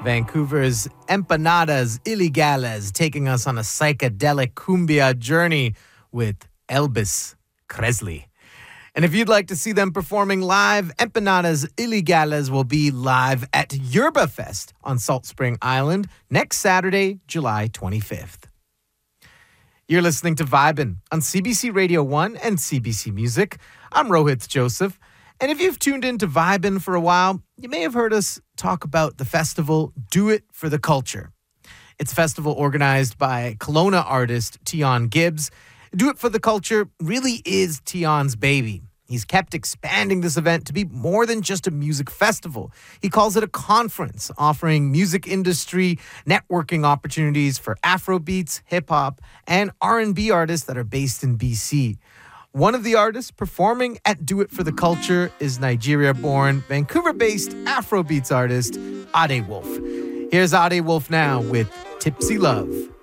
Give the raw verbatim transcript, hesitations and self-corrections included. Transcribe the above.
Vancouver's Empanadas Ilegales, taking us on a psychedelic cumbia journey with Elvis Presley. And if you'd like to see them performing live, Empanadas Ilegales will be live at Yerba Fest on Salt Spring Island next Saturday, July twenty-fifth. You're listening to Vibin' on C B C Radio one and C B C Music. I'm Rohit Joseph. And if you've tuned into Vibin' for a while, you may have heard us talk about the festival Do It for the Culture. It's a festival organized by Kelowna artist Tion Gibbs. Do It for the Culture really is Tion's baby. He's kept expanding this event to be more than just a music festival. He calls it a conference, offering music industry networking opportunities for Afrobeats, hip-hop, and R and B artists that are based in B C. One of the artists performing at Do It for the Culture is Nigeria-born, Vancouver-based Afrobeats artist Ade Wolf. Here's Ade Wolf now with Tipsy Love.